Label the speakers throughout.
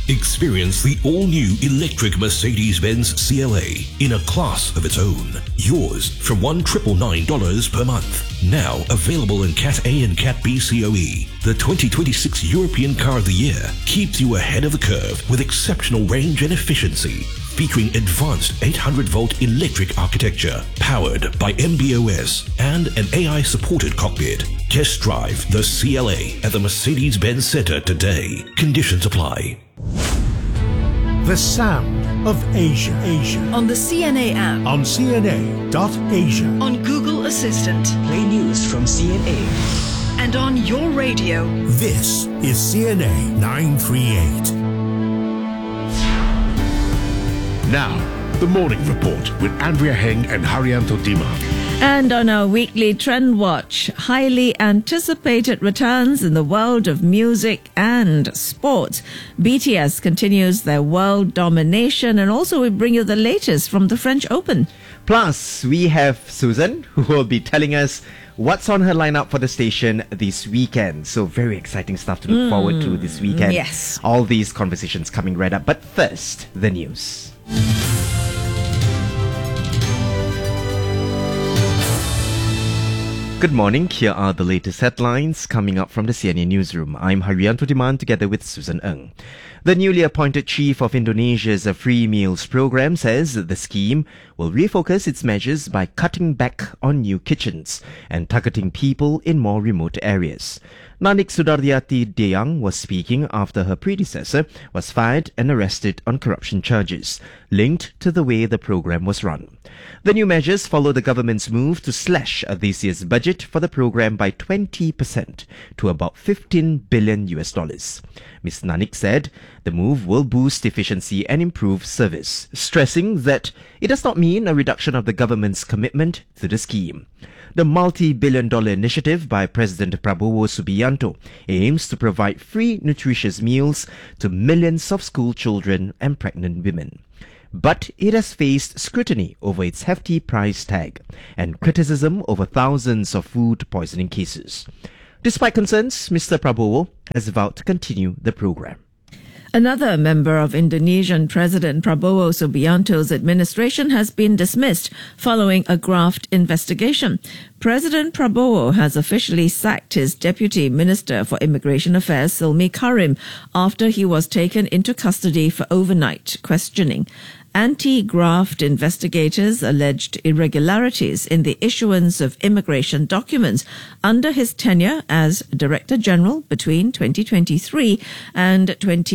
Speaker 1: Experience the all-new electric Mercedes-Benz CLA in a class of its own. Yours from $1,999 per month. Now available in Cat A and Cat B COE. The 2026 European Car of the Year keeps you ahead of the curve with exceptional range and efficiency. Featuring advanced 800-volt electric architecture, powered by MB.OS and an AI-supported cockpit. Test drive the CLA at the Mercedes-Benz Center today. Conditions apply.
Speaker 2: The sound of Asia.
Speaker 3: On the CNA app.
Speaker 2: On CNA.Asia.
Speaker 3: On Google Assistant.
Speaker 4: Play news from CNA.
Speaker 3: And on your radio.
Speaker 2: This is CNA 938. Now, the Morning Report with Andrea Heng and Haryanto Dima.
Speaker 5: And on our weekly Trend Watch, highly anticipated returns in the world of music and sports. BTS continues their world domination, and also we bring you the latest from the French Open.
Speaker 6: Plus, we have Susan, who will be telling us what's on her lineup for the station this weekend. So very exciting stuff to look forward to this weekend.
Speaker 5: Yes.
Speaker 6: All these conversations coming right up. But first, the news. Good morning. Here are the latest headlines coming up from the CNA newsroom. I'm Haryanto Diman together with Susan Ng. The newly appointed chief of Indonesia's Free Meals Program says that the scheme will refocus its measures by cutting back on new kitchens and targeting people in more remote areas. Nanik Sudardiati Deyang was speaking after her predecessor was fired and arrested on corruption charges linked to the way the program was run. The new measures follow the government's move to slash this year's budget for the program by 20% to about $15 billion. Ms. Nanik said the move will boost efficiency and improve service, stressing that it does not mean a reduction of the government's commitment to the scheme. The multi-billion-dollar initiative by President Prabowo Subianto aims to provide free nutritious meals to millions of school children and pregnant women. But it has faced scrutiny over its hefty price tag and criticism over thousands of food poisoning cases. Despite concerns, Mr. Prabowo has vowed to continue the program.
Speaker 5: Another member of Indonesian President Prabowo Subianto's administration has been dismissed following a graft investigation. President Prabowo has officially sacked his Deputy Minister for Immigration Affairs, Silmi Karim, after he was taken into custody for overnight questioning. Anti-graft investigators alleged irregularities in the issuance of immigration documents under his tenure as Director General between 2023 and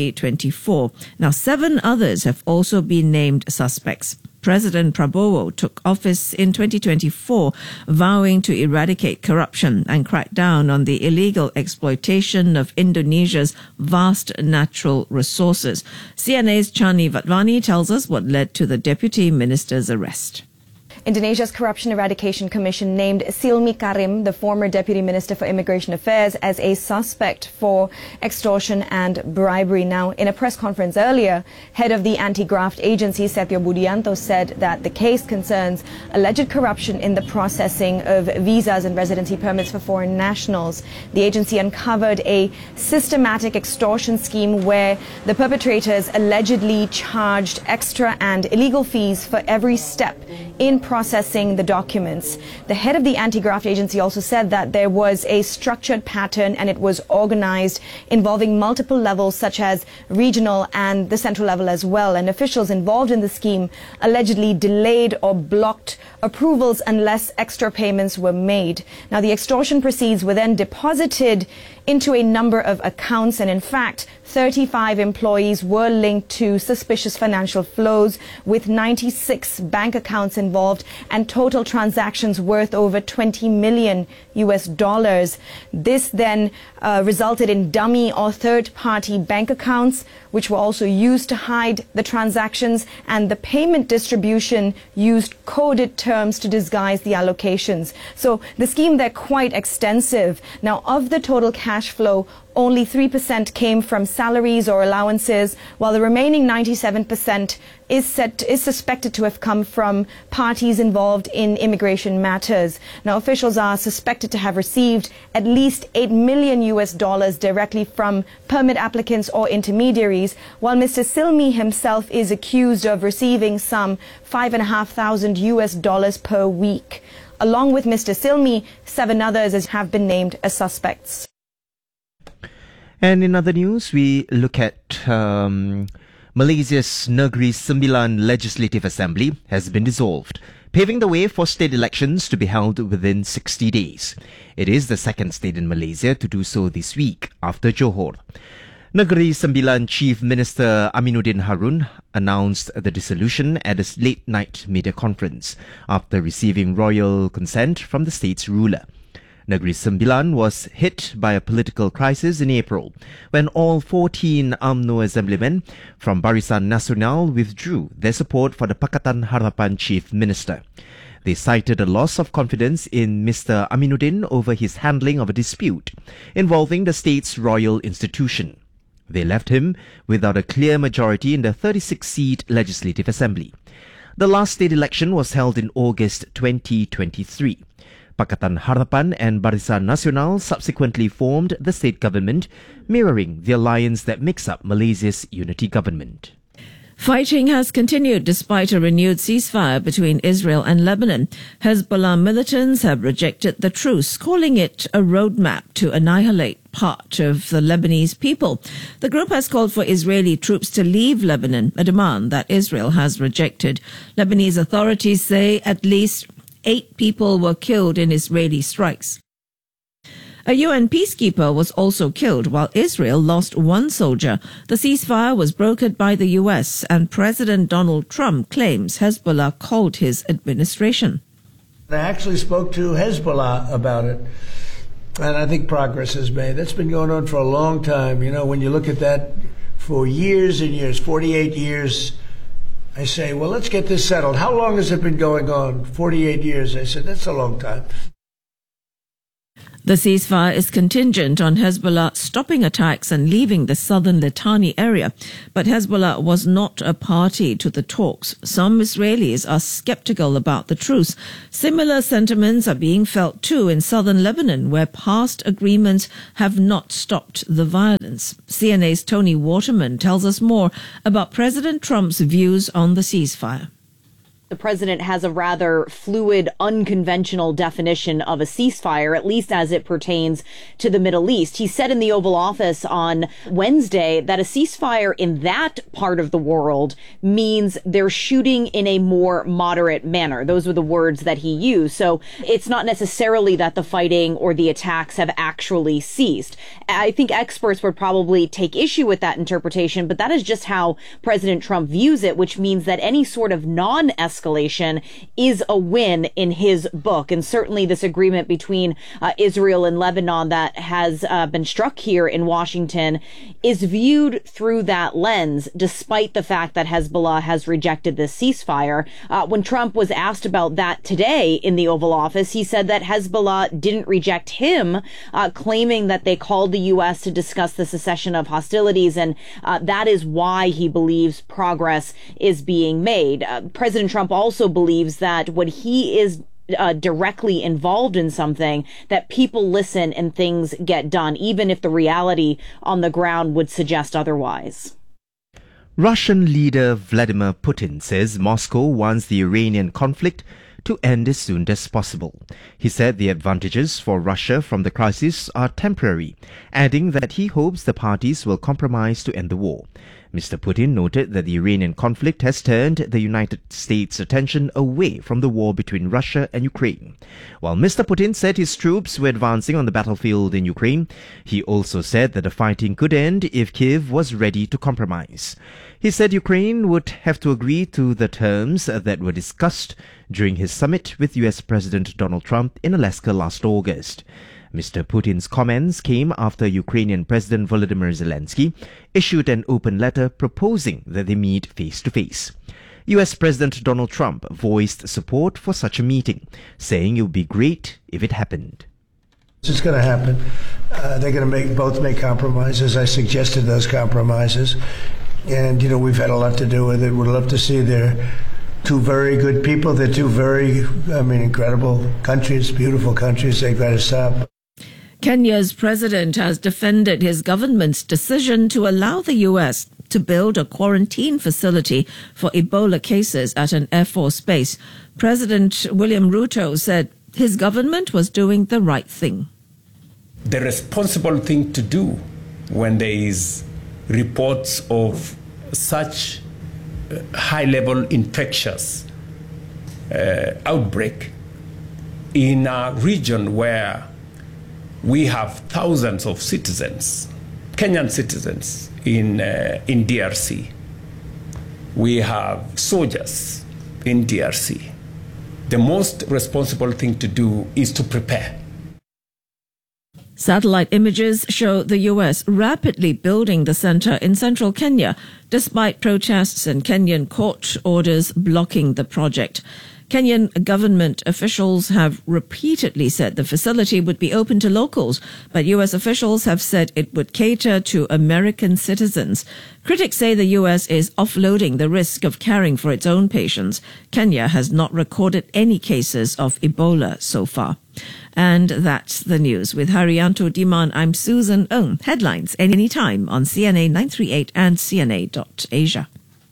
Speaker 5: 2024. Now, 7 others have also been named suspects. President Prabowo took office in 2024, vowing to eradicate corruption and crack down on the illegal exploitation of Indonesia's vast natural resources. CNA's Chani Vatwani tells us what led to the deputy minister's arrest.
Speaker 7: Indonesia's Corruption Eradication Commission named Silmi Karim, the former Deputy Minister for Immigration Affairs, as a suspect for extortion and bribery. Now, in a press conference earlier, head of the anti-graft agency, Setio Budianto, said that the case concerns alleged corruption in the processing of visas and residency permits for foreign nationals. The agency uncovered a systematic extortion scheme where the perpetrators allegedly charged extra and illegal fees for every step in processing the documents. The head of the anti-graft agency also said that there was a structured pattern and it was organized, involving multiple levels such as regional and the central level as well. And officials involved in the scheme allegedly delayed or blocked approvals unless extra payments were made. Now, the extortion proceeds were then deposited into a number of accounts, and in fact 35 employees were linked to suspicious financial flows, with 96 bank accounts involved and total transactions worth over $20 million. This then resulted in dummy or third-party bank accounts, which were also used to hide the transactions, and the payment distribution used coded terms to disguise the allocations. So the scheme, they're quite extensive. Now, of the total cash cash flow, only 3% came from salaries or allowances, while the remaining 97% is suspected to have come from parties involved in immigration matters. Now, officials are suspected to have received at least $8 million directly from permit applicants or intermediaries, while Mr. Silmi himself is accused of receiving some $5,500 per week. Along with Mr. Silmi, 7 others have been named as suspects.
Speaker 6: And in other news, we look at Malaysia's Negeri Sembilan Legislative Assembly has been dissolved, paving the way for state elections to be held within 60 days. It is the second state in Malaysia to do so this week after Johor. Negeri Sembilan Chief Minister Aminuddin Harun announced the dissolution at a late-night media conference after receiving royal consent from the state's ruler. Negeri Sembilan was hit by a political crisis in April when all 14 UMNO assemblymen from Barisan Nasional withdrew their support for the Pakatan Harapan Chief Minister. They cited a loss of confidence in Mr. Aminuddin over his handling of a dispute involving the state's royal institution. They left him without a clear majority in the 36-seat Legislative Assembly. The last state election was held in August 2023. Pakatan Harapan and Barisan Nasional subsequently formed the state government, mirroring the alliance that makes up Malaysia's unity government.
Speaker 5: Fighting has continued despite a renewed ceasefire between Israel and Lebanon. Hezbollah militants have rejected the truce, calling it a roadmap to annihilate part of the Lebanese people. The group has called for Israeli troops to leave Lebanon, a demand that Israel has rejected. Lebanese authorities say at least 8 people were killed in Israeli strikes. A UN peacekeeper was also killed while Israel lost 1 soldier. The ceasefire was brokered by the US, and President Donald Trump claims Hezbollah called his administration.
Speaker 8: I actually spoke to Hezbollah about it, and I think progress is made. That's been going on for a long time. You know, when you look at that for years and years, 48 years, I say, well, let's get this settled. How long has it been going on? 48 years. I said, that's a long time.
Speaker 5: The ceasefire is contingent on Hezbollah stopping attacks and leaving the southern Litani area, but Hezbollah was not a party to the talks. Some Israelis are skeptical about the truce. Similar sentiments are being felt too in southern Lebanon, where past agreements have not stopped the violence. CNA's Tony Waterman tells us more about President Trump's views on the ceasefire.
Speaker 9: The president has a rather fluid, unconventional definition of a ceasefire, at least as it pertains to the Middle East. He said in the Oval Office on Wednesday that a ceasefire in that part of the world means they're shooting in a more moderate manner. Those were the words that he used. So it's not necessarily that the fighting or the attacks have actually ceased. I think experts would probably take issue with that interpretation, but that is just how President Trump views it, which means that any sort of non-escalation is a win in his book. And certainly this agreement between Israel and Lebanon that has been struck here in Washington is viewed through that lens, despite the fact that Hezbollah has rejected this ceasefire. When Trump was asked about that today in the Oval Office, he said that Hezbollah didn't reject him, claiming that they called the U.S. to discuss the cessation of hostilities, and that is why he believes progress is being made. President Trump also believes that when he is directly involved in something, that people listen and things get done, even if the reality on the ground would suggest otherwise.
Speaker 6: Russian leader Vladimir Putin says Moscow wants the Iranian conflict to end as soon as possible. He said the advantages for Russia from the crisis are temporary, adding that he hopes the parties will compromise to end the war. Mr. Putin noted that the Iranian conflict has turned the United States' attention away from the war between Russia and Ukraine. While Mr. Putin said his troops were advancing on the battlefield in Ukraine, he also said that the fighting could end if Kyiv was ready to compromise. He said Ukraine would have to agree to the terms that were discussed during his summit with US President Donald Trump in Alaska last August. Mr. Putin's comments came after Ukrainian President Volodymyr Zelensky issued an open letter proposing that they meet face-to-face. US President Donald Trump voiced support for such a meeting, saying it would be great if it happened.
Speaker 8: It's going to happen. They're going to both make compromises. I suggested those compromises. And, we've had a lot to do with it. We'd love to see they're two very good people. They're two very, incredible countries, beautiful countries. They've got to stop.
Speaker 5: Kenya's president has defended his government's decision to allow the U.S. to build a quarantine facility for Ebola cases at an Air Force base. President William Ruto said his government was doing the right thing.
Speaker 10: The responsible thing to do when there is reports of such high-level infectious outbreak in a region where we have thousands of citizens, Kenyan citizens in DRC. We have soldiers in DRC. The most responsible thing to do is to prepare.
Speaker 5: Satellite images show the U.S. rapidly building the center in central Kenya, despite protests and Kenyan court orders blocking the project. Kenyan government officials have repeatedly said the facility would be open to locals, but U.S. officials have said it would cater to American citizens. Critics say the U.S. is offloading the risk of caring for its own patients. Kenya has not recorded any cases of Ebola so far. And that's the news. With Haryanto Diman, I'm Susan Ng. Headlines anytime on CNA 938 and CNA.Asia.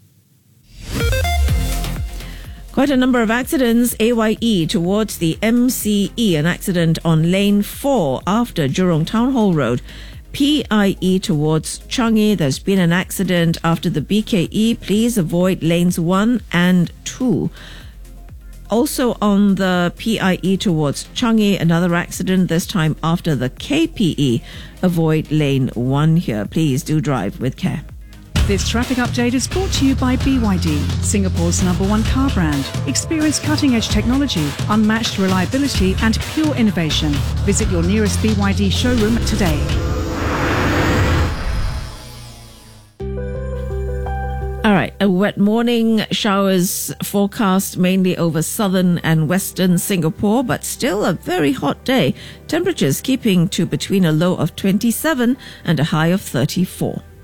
Speaker 5: Quite a number of accidents. AYE towards the MCE, an accident on lane 4 after Jurong Town Hall Road. PIE towards Changi, there's been an accident after the BKE. Please avoid lanes 1 and 2. Also on the PIE towards Changi, another accident, this time after the KPE. Avoid lane 1 here. Please do drive with care.
Speaker 11: This traffic update is brought to you by BYD, Singapore's #1 car brand. Experience cutting-edge technology, unmatched reliability and pure innovation. Visit your nearest BYD showroom today.
Speaker 5: All right, a wet morning, showers forecast mainly over southern and western Singapore, but still a very hot day. Temperatures keeping to between a low of 27 and a high of 34.